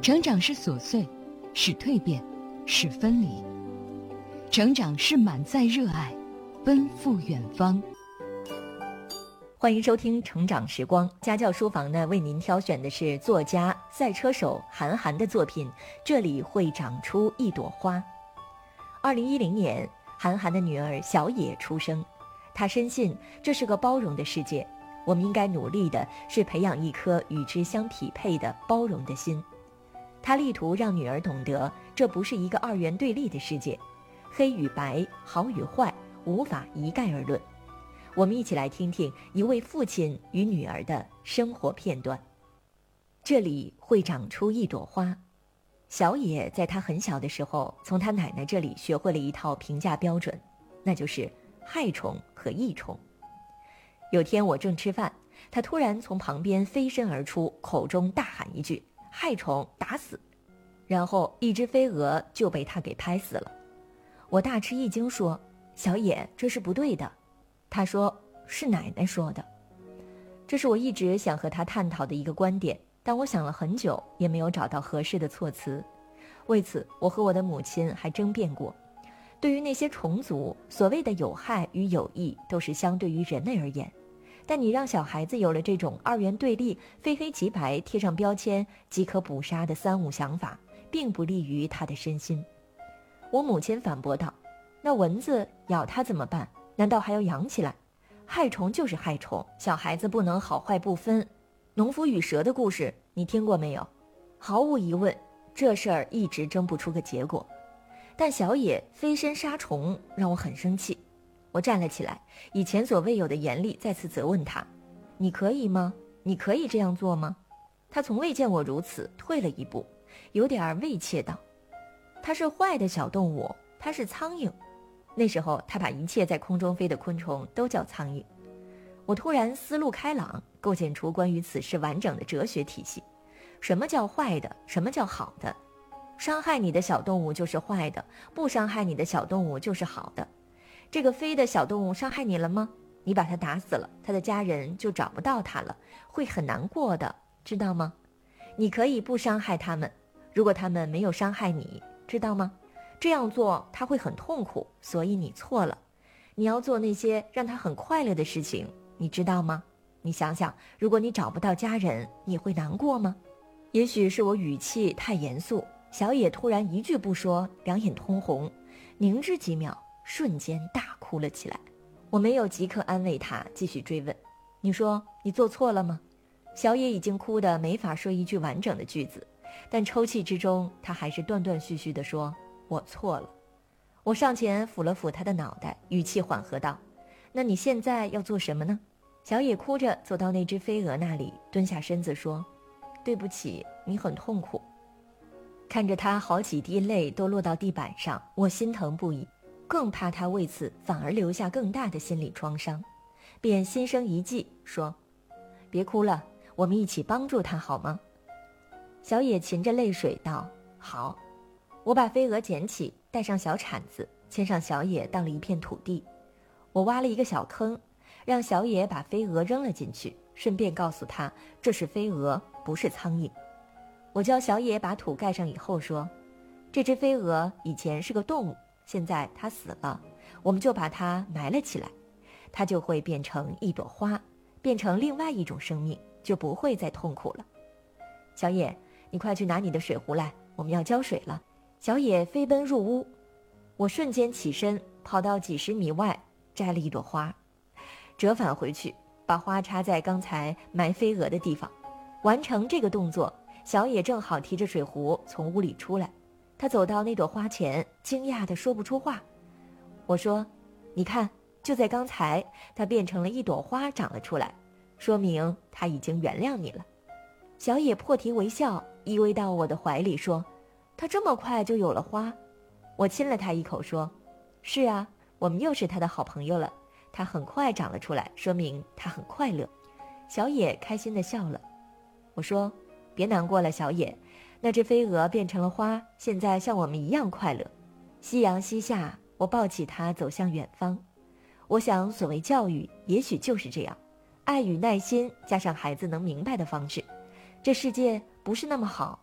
成长是琐碎，是蜕变，是分离。成长是满载热爱，奔赴远方。 欢迎收听成长时光，家教书房呢为您挑选的是作家赛车手韩寒的作品《这里会长出一朵花》。2010年，韩寒的女儿小野出生，他深信这是个包容的世界，我们应该努力的是培养一颗与之相匹配的包容的心。他力图让女儿懂得，这不是一个二元对立的世界，黑与白，好与坏，无法一概而论。我们一起来听听一位父亲与女儿的生活片段。这里会长出一朵花。小野在他很小的时候，从他奶奶这里学会了一套评价标准，那就是害虫和益虫。有天我正吃饭，他突然从旁边飞身而出，口中大喊一句：害虫打死！然后一只飞蛾就被他给拍死了。我大吃一惊说：小野，这是不对的。他说：是奶奶说的。这是我一直想和他探讨的一个观点，但我想了很久也没有找到合适的措辞。为此我和我的母亲还争辩过。对于那些虫族，所谓的有害与有益都是相对于人类而言，但你让小孩子有了这种二元对立、非黑即白、贴上标签即可捕杀的三无想法，并不利于他的身心。我母亲反驳道：那蚊子咬他怎么办？难道还要养起来？害虫就是害虫，小孩子不能好坏不分。农夫与蛇的故事你听过没有？毫无疑问，这事儿一直争不出个结果。但小野飞身杀虫让我很生气。我站了起来，以前所未有的严厉再次责问他：你可以吗？你可以这样做吗？他从未见我如此，退了一步，有点畏怯道：它是坏的小动物，它是苍蝇。那时候他把一切在空中飞的昆虫都叫苍蝇。我突然思路开朗，构建出关于此事完整的哲学体系。什么叫坏的？什么叫好的？伤害你的小动物就是坏的，不伤害你的小动物就是好的。这个飞的小动物伤害你了吗？你把它打死了，它的家人就找不到它了，会很难过的，知道吗？你可以不伤害它们，如果它们没有伤害你，知道吗？这样做他会很痛苦，所以你错了。你要做那些让他很快乐的事情，你知道吗？你想想，如果你找不到家人，你会难过吗？也许是我语气太严肃，小野突然一句不说，两眼通红，凝滞几秒，瞬间大哭了起来。我没有即刻安慰他，继续追问：你说你做错了吗？小野已经哭得没法说一句完整的句子，但抽泣之中他还是断断续续地说：我错了。我上前抚了抚他的脑袋，语气缓和道：那你现在要做什么呢？小野哭着走到那只飞蛾那里，蹲下身子说：对不起，你很痛苦。看着他好几滴泪都落到地板上，我心疼不已，更怕他为此反而留下更大的心理创伤，便心生一计说：别哭了，我们一起帮助他好吗？小野噙着泪水道：好。我把飞蛾捡起，带上小铲子，牵上小野到了一片土地。我挖了一个小坑，让小野把飞蛾扔了进去，顺便告诉他这是飞蛾，不是苍蝇。我教小野把土盖上以后说：这只飞蛾以前是个动物，现在它死了，我们就把它埋了起来，它就会变成一朵花，变成另外一种生命，就不会再痛苦了。小野，你快去拿你的水壶来，我们要浇水了。小野飞奔入屋，我瞬间起身，跑到几十米外，摘了一朵花，折返回去，把花插在刚才埋飞蛾的地方。完成这个动作，小野正好提着水壶从屋里出来，他走到那朵花前，惊讶地说不出话。我说：你看，就在刚才，它变成了一朵花长了出来，说明它已经原谅你了。小野破涕为笑，依偎到我的怀里说：他这么快就有了花？我亲了他一口说：是啊，我们又是他的好朋友了，他很快长了出来，说明他很快乐。小野开心地笑了。我说：别难过了，小野，那只飞蛾变成了花，现在像我们一样快乐。夕阳西下，我抱起他走向远方。我想所谓教育也许就是这样，爱与耐心加上孩子能明白的方式，这世界不是那么好，